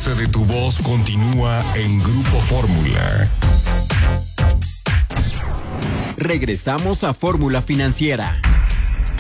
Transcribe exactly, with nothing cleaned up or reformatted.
ese de tu voz continúa en Grupo Fórmula. Regresamos a Fórmula Financiera.